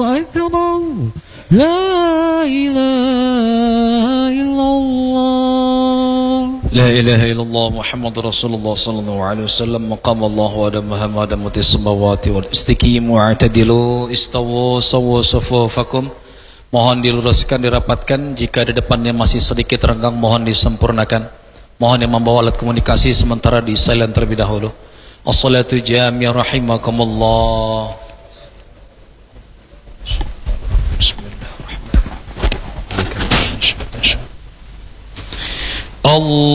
أكبر لا إله إلا الله لا إله إلا الله محمد رسول الله صلى الله عليه وسلم مقام الله وأدم محمد مت السماوات والاستقيموا واعتدلوا استووا سووا صفوفكم. Mohon diluruskan, dirapatkan. Jika di depannya masih sedikit renggang, mohon disempurnakan. Mohon yang membawa alat komunikasi sementara di silent terlebih dahulu. As-salatu jami'ah rahimakumullah. Bismillahirrahmanirrahim.